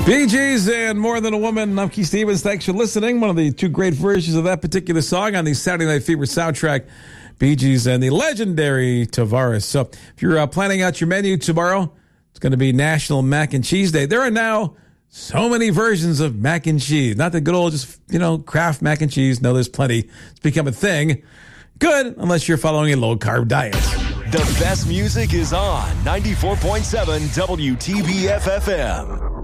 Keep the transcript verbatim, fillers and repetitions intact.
Bee Gees and More Than a Woman. I'm Keith Stevens. Thanks for listening. One of the two great versions of that particular song on the Saturday Night Fever soundtrack, Bee Gees and the legendary Tavares. So if you're uh, planning out your menu tomorrow, it's going to be National Mac and Cheese Day. There are now so many versions of mac and cheese. Not the good old just, you know, Kraft mac and cheese. No, there's plenty. It's become a thing. Good, unless you're following a low-carb diet. The best music is on ninety-four point seven W T B F F M.